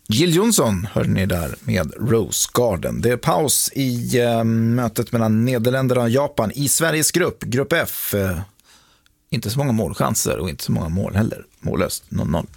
Jill Johnson hörde ni där med Rose Garden. Det är paus i mötet mellan Nederländerna och Japan i Sveriges grupp F. Inte så många målchanser och inte så många mål heller. Mållöst, 0-0.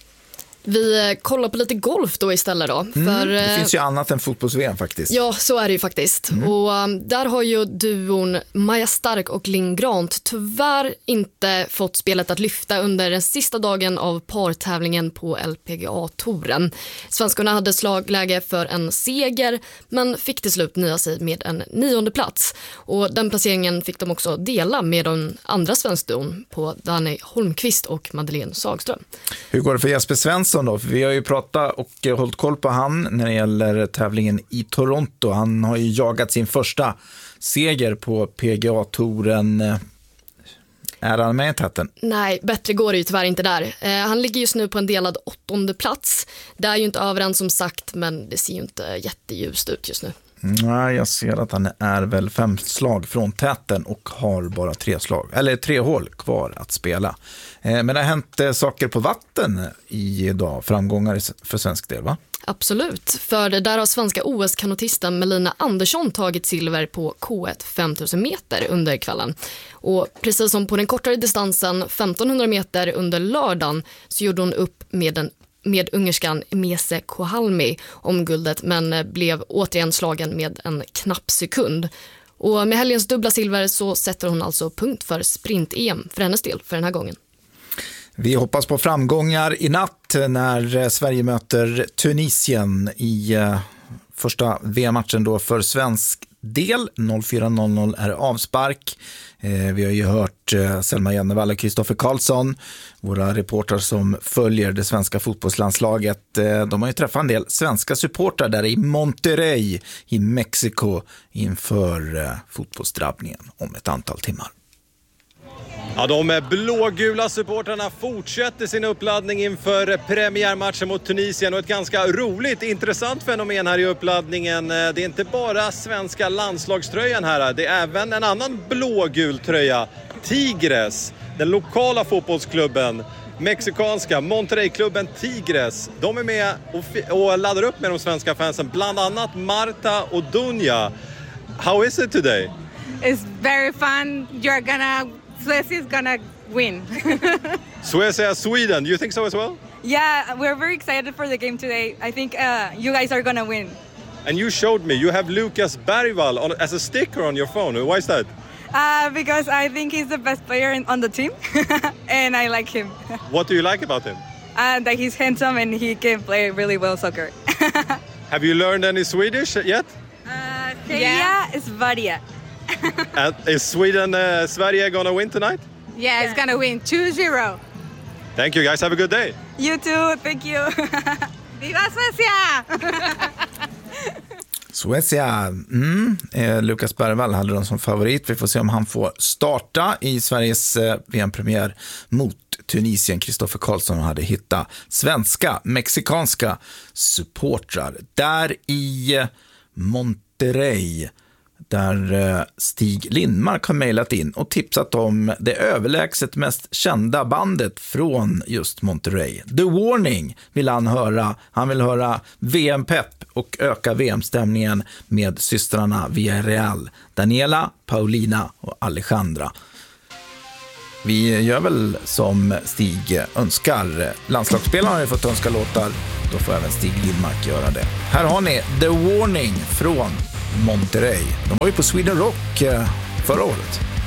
Vi kollar på lite golf då istället då. För, det finns ju annat än fotbolls-VM faktiskt. Ja, så är det ju faktiskt. Och där har ju duon Maja Stark och Linn Grant tyvärr inte fått spelet att lyfta under den sista dagen av partävlingen på LPGA-touren. Svenskarna hade slagläge för en seger men fick till slut nöja sig med en 9:e plats. Och den placeringen fick de också dela med den andra svenskduon på Danny Holmqvist och Madeleine Sagström. Hur går det för Jesper Svensson då? För vi har ju pratat och hållit koll på han när det gäller tävlingen i Toronto. Han har ju jagat sin första seger på PGA-touren. Är han med i täten? Nej, bättre går det ju tyvärr inte där. Han ligger just nu på en delad 8:e plats. Det är ju inte överens som sagt, men det ser ju inte jätteljust ut just nu. Nej, jag ser att han är väl 5 slag från täten och har bara 3 hål kvar att spela. Men det har hänt saker på vatten idag, framgångar för svensk del, va? Absolut, för där har svenska OS-kanotisten Melina Andersson tagit silver på K1 5000 meter under kvällen. Och precis som på den kortare distansen 1500 meter under lördagen så gjorde hon upp med ungerskan Mese Kohalmi om guldet men blev återigen slagen med en knapp sekund. Och med helgens dubbla silver så sätter hon alltså punkt för sprint-EM för hennes del för den här gången. Vi hoppas på framgångar i natt när Sverige möter Tunisien i första VM-matchen då för svensk del. 04.00 är avspark. Vi har ju hört Selma Jennevall och Kristoffer Karlsson, våra reportrar som följer det svenska fotbollslandslaget. De har ju träffat en del svenska supportrar där i Monterrey i Mexiko inför fotbollsdrabbningen om ett antal timmar. Ja, de blågula supportrarna fortsätter sin uppladdning inför premiärmatchen mot Tunisien och ett ganska roligt, intressant fenomen här i uppladdningen. Det är inte bara svenska landslagströjan här, det är även en annan blågul tröja. Tigres, den lokala fotbollsklubben, mexikanska Monterrey-klubben Tigres. De är med och laddar upp med de svenska fansen, bland annat Marta och Dunja. How is it today? It's very fun. Suecia is gonna win. Suecia, Sweden. You think so as well? Yeah, we're very excited for the game today. I think you guys are gonna win. And you showed me you have Lucas Bergvall as a sticker on your phone. Why is that? Because I think he's the best player on the team, and I like him. What do you like about him? That he's handsome and he can play really well soccer. Have you learned any Swedish yet? Yeah, it's Varia. And is Sverige gonna win tonight? Yeah, it's gonna win 2-0. Thank you guys, have a good day. You too, thank you. Viva Suecia! Suecia, Lucas Bergvall hade de som favorit. Vi får se om han får starta i Sveriges VM-premiär mot Tunisien. Kristoffer Karlsson hade hittat svenska, mexikanska supportrar där i Monterrey, där Stig Lindmark har mejlat in och tipsat om det överlägset mest kända bandet från just Monterrey. The Warning vill han höra. Han vill höra VM-pepp och öka VM-stämningen med systrarna Villarreal, Daniela, Paulina och Alejandra. Vi gör väl som Stig önskar. Landslagsspelarna har ju fått önska låtar, då får även Stig Lindmark göra det. Här har ni The Warning från Monterrey. De var ju på Sweden Rock förra året.